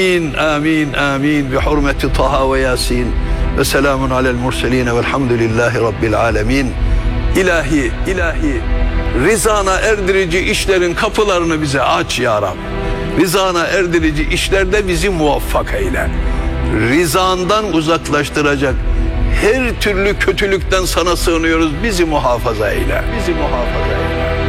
Amin, amin, amin. Bi hurmeti Taha ve Yasin. Ve selamun alel murseline velhamdülillahi rabbil alemin. İlahi, ilahi, rızana erdirici işlerin kapılarını bize aç ya Rab. Rızana erdirici işlerde bizi muvaffak eyle. Rizandan uzaklaştıracak her türlü kötülükten sana sığınıyoruz. Bizi muhafaza eyle. Bizi muhafaza eyle.